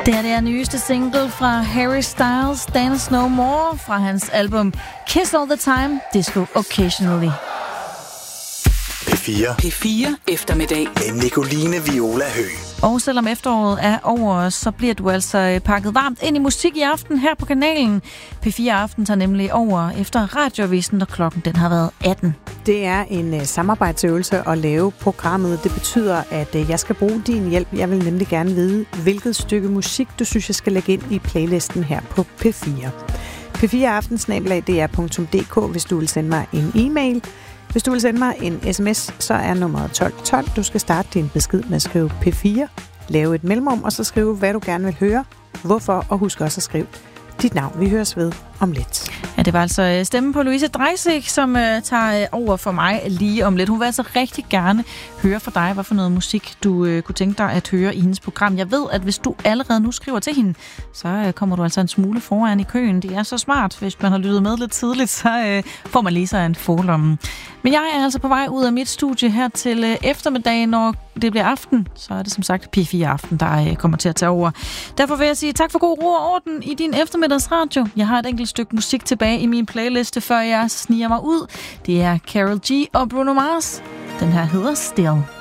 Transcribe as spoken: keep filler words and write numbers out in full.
Det her det er nyeste single fra Harry Styles, Dance No More, fra hans album Kiss All The Time, Disco Occasionally. P fire. P fire eftermiddag Med Nicoline Viola Høgh. Og selvom efteråret er over os, så bliver du altså pakket varmt ind i musik i aften her på kanalen. P fire Aften tager nemlig over efter radioavisen, når klokken den har været atten. Det er en uh, samarbejdsøvelse at lave programmet. Det betyder, at uh, jeg skal bruge din hjælp. Jeg vil nemlig gerne vide, hvilket stykke musik, du synes, jeg skal lægge ind i playlisten her på P fire. P fire aften snabel-a d r punktum d k, hvis du vil sende mig en e-mail. Hvis du vil sende mig en sms, så er nummeret tolv tolv. Du skal starte din besked med at skrive P fire, lave et mellemrum, og så skrive, hvad du gerne vil høre, hvorfor, og husk også at skrive dit navn. Vi høres ved om lidt. Ja, det var altså stemmen på Louise Dreisig, som uh, tager over for mig lige om lidt. Hun vil altså rigtig gerne høre fra dig, hvad for noget musik du uh, kunne tænke dig at høre i hendes program. Jeg ved, at hvis du allerede nu skriver til hende, så uh, kommer du altså en smule foran i køen. Det er så smart. Hvis man har lyttet med lidt tidligt, så uh, får man lige så en forlomme. Men jeg er altså på vej ud af mit studie her til uh, eftermiddag, når det bliver aften. Så er det som sagt P fire Aften, der uh, kommer til at tage over. Derfor vil jeg sige tak for god ro og orden i din eftermiddagsradio. Jeg har et enkelt stykke musik tilbage i min playliste, før jeg sniger mig ud. Det er Karol G og Bruno Mars. Den her hedder Still.